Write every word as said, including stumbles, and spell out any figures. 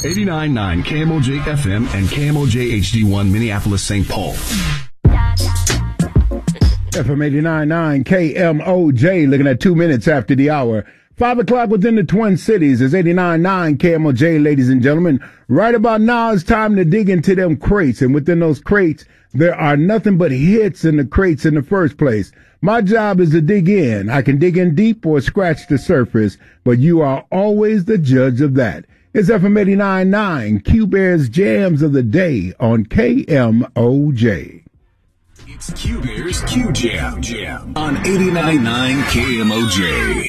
eighty-nine point nine K M O J F M and K M O J H D one Minneapolis, Saint Paul. F M eighty-nine point nine K M O J, looking at two minutes after the hour. Five o'clock within the Twin Cities is eighty-nine point nine K M O J, ladies and gentlemen. Right about now, it's time to dig into them crates. And within those crates, there are nothing but hits in the crates in the first place. My job is to dig in. I can dig in deep or scratch the surface, but you are always the judge of that. It's F M eighty-nine point nine, Q-Bear's Jams of the Day on K M O J. It's Q-Bear's Q-Jam Jam on eighty-nine point nine K M O J.